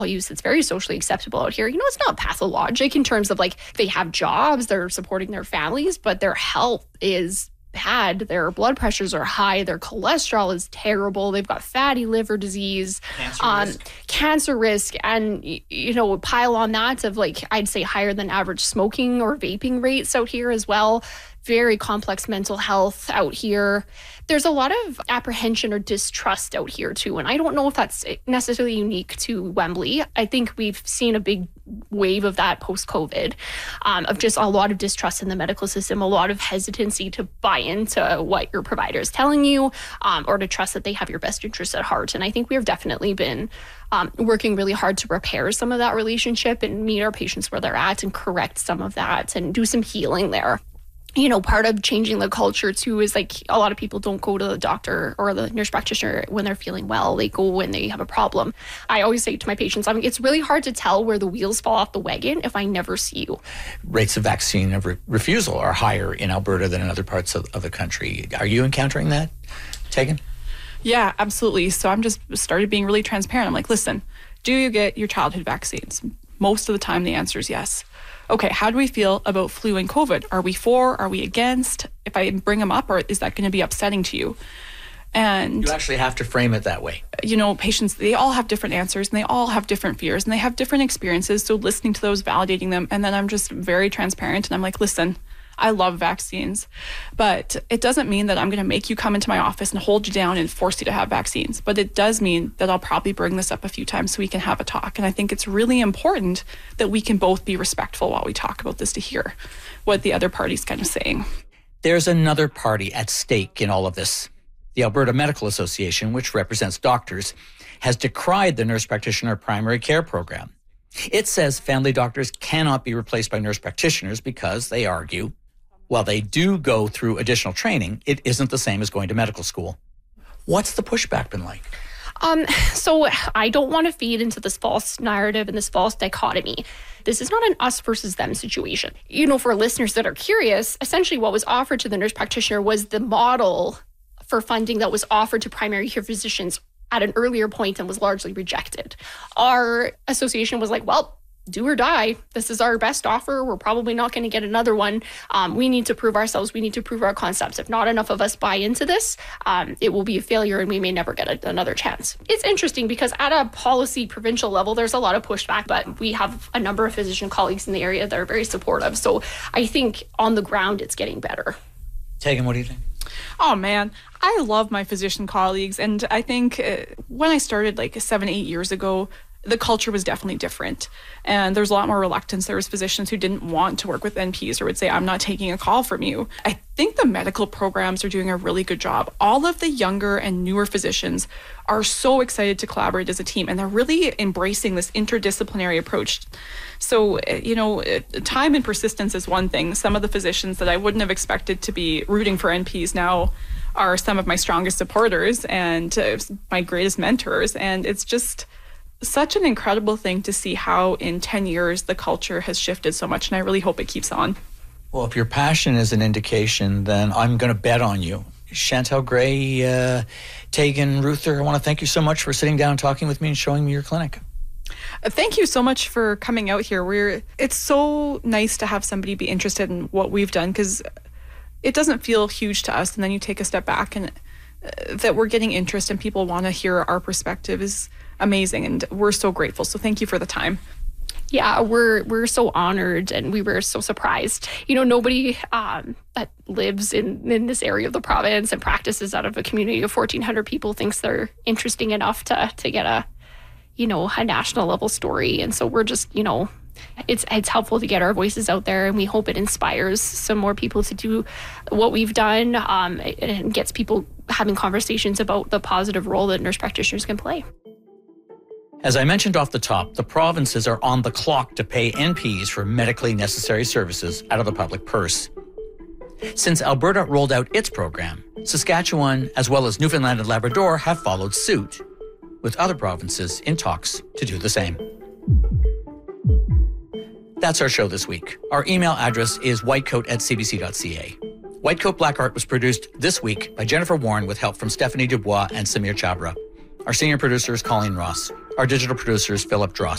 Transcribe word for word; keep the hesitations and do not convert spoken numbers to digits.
use that's very socially acceptable out here. You know, it's not pathologic in terms of like they have jobs, they're supporting their families, but their health is bad. Their blood pressures are high. Their cholesterol is terrible. They've got fatty liver disease, cancer um, risk. cancer risk, and, you know, pile on that of like, I'd say higher than average smoking or vaping rates out here as well. Very complex mental health out here. There's a lot of apprehension or distrust out here too. And I don't know if that's necessarily unique to Wembley. I think we've seen a big wave of that post-COVID, um, of just a lot of distrust in the medical system, a lot of hesitancy to buy into what your provider is telling you, um, or to trust that they have your best interests at heart. And I think we've definitely been um, working really hard to repair some of that relationship and meet our patients where they're at and correct some of that and do some healing there. You know, part of changing the culture too is like a lot of people don't go to the doctor or the nurse practitioner when they're feeling well. They go when they have a problem. I always say to my patients, I mean, it's really hard to tell where the wheels fall off the wagon if I never see you. Rates of vaccine of re- refusal are higher in Alberta than in other parts of, of the country. Are you encountering that, Tegan? Yeah, absolutely. So I'm just started being really transparent. I'm like, listen, do you get your childhood vaccines? Most of the time, the answer is yes. Okay, how do we feel about flu and COVID? Are we for? Are we against? If I bring them up, or is that going to be upsetting to you? And you actually have to frame it that way. You know, patients, they all have different answers and they all have different fears and they have different experiences. So listening to those, validating them, and then I'm just very transparent and I'm like, listen, I love vaccines, but it doesn't mean that I'm going to make you come into my office and hold you down and force you to have vaccines. But it does mean that I'll probably bring this up a few times so we can have a talk. And I think it's really important that we can both be respectful while we talk about this to hear what the other party's kind of saying. There's another party at stake in all of this. The Alberta Medical Association, which represents doctors, has decried the nurse practitioner primary care program. It says family doctors cannot be replaced by nurse practitioners because, they argue, while they do go through additional training, it isn't the same as going to medical school. What's the pushback been like? Um, so I don't want to feed into this false narrative and this false dichotomy. This is not an us versus them situation. You know, for listeners that are curious, essentially what was offered to the nurse practitioner was the model for funding that was offered to primary care physicians at an earlier point and was largely rejected. Our association was like, well, do or die. This is our best offer. We're probably not going to get another one. Um, we need to prove ourselves. We need to prove our concepts. If not enough of us buy into this, um, it will be a failure and we may never get a, another chance. It's interesting because at a policy provincial level, there's a lot of pushback, but we have a number of physician colleagues in the area that are very supportive. So I think on the ground, it's getting better. Tegan, what do you think? Oh, man, I love my physician colleagues. And I think uh, when I started like seven, eight years ago, the culture was definitely different. And there's a lot more reluctance. There was physicians who didn't want to work with N Ps or would say, I'm not taking a call from you. I think the medical programs are doing a really good job. All of the younger and newer physicians are so excited to collaborate as a team, and they're really embracing this interdisciplinary approach. So, you know, time and persistence is one thing. Some of the physicians that I wouldn't have expected to be rooting for N Ps now are some of my strongest supporters and uh, my greatest mentors. And it's just such an incredible thing to see how in ten years the culture has shifted so much, and I really hope it keeps on. Well, if your passion is an indication, then I'm going to bet on you. Chantel Gray, uh, Tegan Ruther, I want to thank you so much for sitting down and talking with me and showing me your clinic. Thank you so much for coming out here. We're it's so nice to have somebody be interested in what we've done, because it doesn't feel huge to us, and then you take a step back and uh, that we're getting interest and people want to hear our perspective is amazing, and we're so grateful. So thank you for the time. Yeah, we're we're so honored, and we were so surprised. You know, nobody um, that lives in, in this area of the province and practices out of a community of fourteen hundred people thinks they're interesting enough to to get a, you know, a national level story. And so we're just, you know, it's it's helpful to get our voices out there, and we hope it inspires some more people to do what we've done, um, and gets people having conversations about the positive role that nurse practitioners can play. As I mentioned off the top, the provinces are on the clock to pay N Ps for medically necessary services out of the public purse. Since Alberta rolled out its program, Saskatchewan, as well as Newfoundland and Labrador, have followed suit, with other provinces in talks to do the same. That's our show this week. Our email address is whitecoat at c b c dot c a. Whitecoat Black Art was produced this week by Jennifer Warren with help from Stephanie Dubois and Samir Chabra. Our senior producer is Colleen Ross. Our digital producer is Philip Dross.